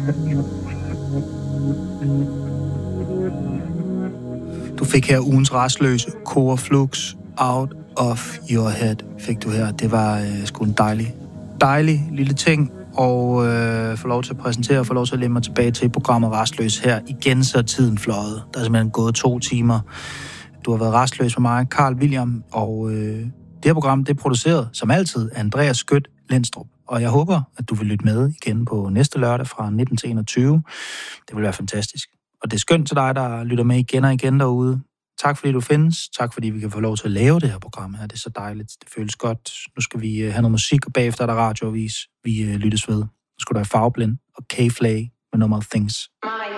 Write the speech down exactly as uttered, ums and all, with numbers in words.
Du fik her ugens rastløse Core Flux, Out of Your Head, fik du her. Det var øh, sgu en dejlig, dejlig lille ting, og øh, få lov til at præsentere og få lov til at lægge mig tilbage til programmet Rastløs her. Igen så er tiden fløjet. Der er simpelthen gået to timer. Du har været rastløs med mig, Carl William, og øh, det her program, det er produceret, som altid, af Andreas Skødt Lindstrup. Og jeg håber, at du vil lytte med igen på næste lørdag fra nitten til enogtyve. Det vil være fantastisk. Og det er skønt til dig, der lytter med igen og igen derude. Tak fordi du findes. Tak fordi vi kan få lov til at lave det her program her. Det er så dejligt. Det føles godt. Nu skal vi have noget musik, og bagefter er der radioavis. Vi lyttes ved. Nu skal der være Farveblind og K-Flay med nummeret Things.